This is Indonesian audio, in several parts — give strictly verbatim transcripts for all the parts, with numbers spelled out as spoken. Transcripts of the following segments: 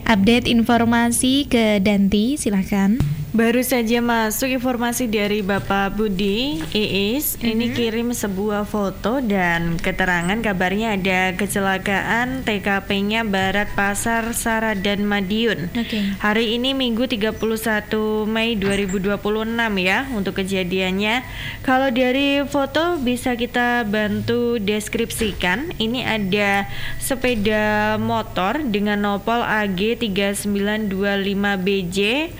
Update informasi ke Danti, silakan. Baru saja masuk informasi dari Bapak Budi Iis. Mm-hmm. Ini kirim sebuah foto dan keterangan, kabarnya ada kecelakaan T K P-nya Barat Pasar Saradan Madiun. Okay. Hari ini Minggu tiga puluh satu Mei dua ribu dua puluh enam ya untuk kejadiannya. Kalau dari foto bisa kita bantu deskripsikan. Ini ada sepeda motor dengan nopol A G tiga sembilan dua lima B J.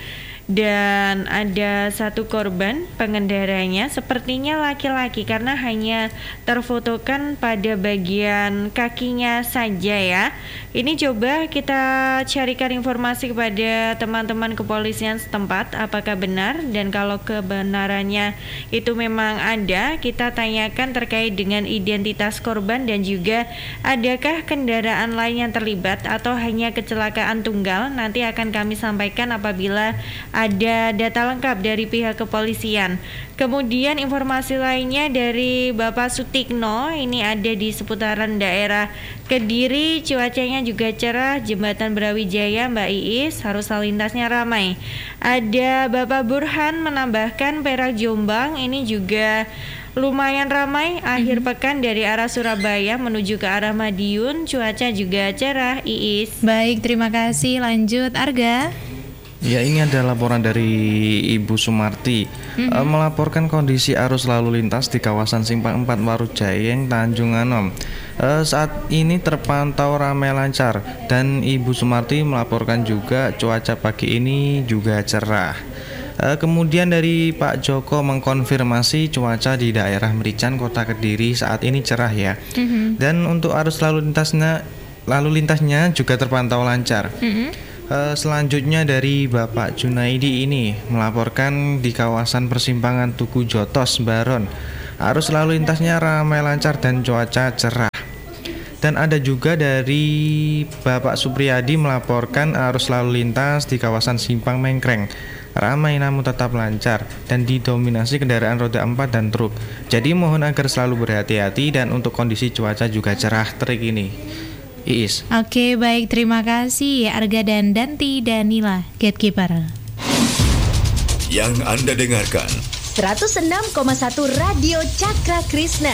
Dan ada satu korban pengendaranya, sepertinya laki-laki karena hanya terfotokan pada bagian kakinya saja ya. Ini coba kita carikan informasi kepada teman-teman kepolisian setempat apakah benar, dan kalau kebenarannya itu memang ada, kita tanyakan terkait dengan identitas korban dan juga adakah kendaraan lain yang terlibat atau hanya kecelakaan tunggal. Nanti akan kami sampaikan apabila ada data lengkap dari pihak kepolisian. Kemudian informasi lainnya dari Bapak Sutikno, ini ada di seputaran daerah Kediri, cuacanya juga cerah, jembatan Brawijaya Mbak Iis, harus lalu lintasnya ramai. Ada Bapak Burhan menambahkan Perak Jombang, ini juga lumayan ramai akhir mm-hmm. pekan dari arah Surabaya menuju ke arah Madiun, cuaca juga cerah Iis. Baik, terima kasih. Lanjut Arga. Ya, ini ada laporan dari Ibu Sumarti mm-hmm. uh, melaporkan kondisi arus lalu lintas di kawasan Simpang empat Warujayeng, Tanjung Anom. Uh, saat ini terpantau ramai lancar dan Ibu Sumarti melaporkan juga cuaca pagi ini juga cerah. Uh, kemudian dari Pak Joko mengkonfirmasi cuaca di daerah Merican, Kota Kediri saat ini cerah ya. Mm-hmm. Dan untuk arus lalu lintasnya lalu lintasnya juga terpantau lancar. Mm-hmm. Uh, selanjutnya dari Bapak Junaidi ini melaporkan di kawasan persimpangan Tugu Jotos, Baron. Arus lalu lintasnya ramai lancar dan cuaca cerah. Dan ada juga dari Bapak Supriyadi melaporkan arus lalu lintas di kawasan Simpang Mengkreng. Ramai namun tetap lancar dan didominasi kendaraan roda empat dan truk. Jadi mohon agar selalu berhati-hati dan untuk kondisi cuaca juga cerah terik ini. Iis. Oke, baik, terima kasih Arga dan Danti Danila, Gatekeeper. Yang Anda dengarkan seratus enam koma satu Radio Cakra Krishna.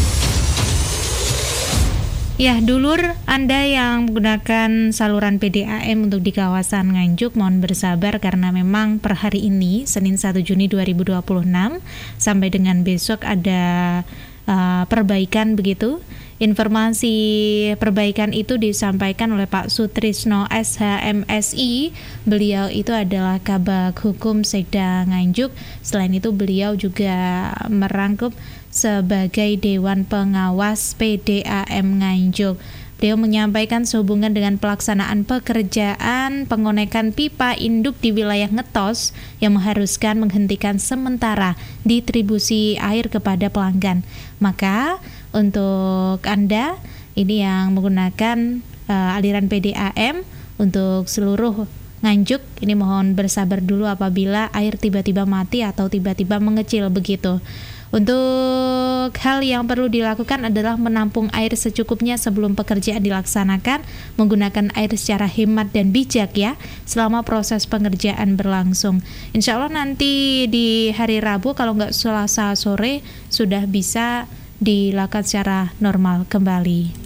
Ya, dulur Anda yang menggunakan saluran P D A M untuk di kawasan Nganjuk, mohon bersabar karena memang per hari ini Senin satu Juni dua ribu dua puluh enam sampai dengan besok ada uh, perbaikan begitu. Informasi perbaikan itu disampaikan oleh Pak Sutrisno S H M S I. Beliau itu adalah Kabag Hukum Sekda Nganjuk. Selain itu beliau juga merangkup sebagai Dewan Pengawas P D A M Nganjuk. Beliau menyampaikan sehubungan dengan pelaksanaan pekerjaan pengonekan pipa induk di wilayah Ngetos yang mengharuskan menghentikan sementara distribusi air kepada pelanggan. Maka untuk Anda ini yang menggunakan uh, aliran P D A M untuk seluruh Nganjuk, ini mohon bersabar dulu apabila air tiba-tiba mati atau tiba-tiba mengecil begitu. Untuk hal yang perlu dilakukan adalah menampung air secukupnya sebelum pekerjaan dilaksanakan, menggunakan air secara hemat dan bijak ya, selama proses pengerjaan berlangsung. Insya Allah nanti di hari Rabu kalau nggak Selasa sore sudah bisa dilakukan secara normal kembali.